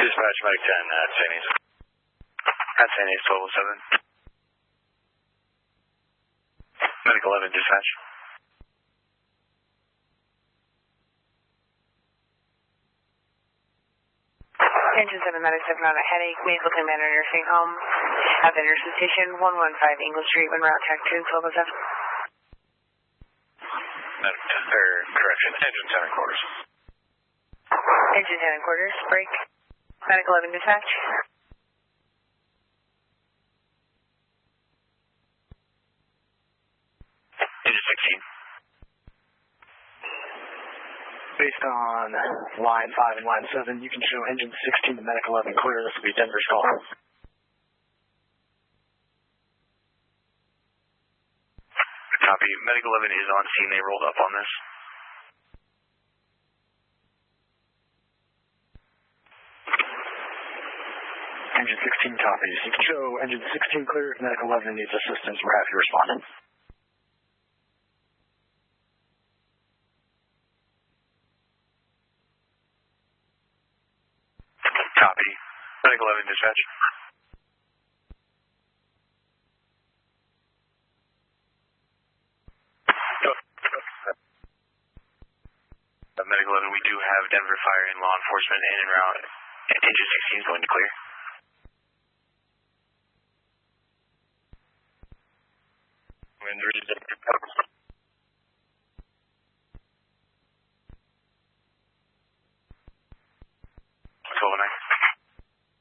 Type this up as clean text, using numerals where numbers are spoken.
Dispatch, Medic 10 at St. A's. At St. A's 1207. Medic 11, dispatch. Engine 7, Medic 7 on a headache, Mapleton Manor Nursing Home, at the nurse's station, 115 English Street, when route tech 2 1207. Correction, engine 10 and quarters. Engine 10 and quarters, break. Medic 11, dispatch. Engine 16. Based on line 5 and line 7, you can show engine 16 to Medic 11 clear. This will be Denver's call. Copy. Medic 11 is on scene. They rolled up on this. Engine 16 copies. You can show engine 16 clear. If Medic 11 needs assistance, we're happy to respond. Copy. Medic 11, dispatch. Medic 11, we do have Denver Fire and law enforcement in and around. Engine 16 is going to clear. Injuries.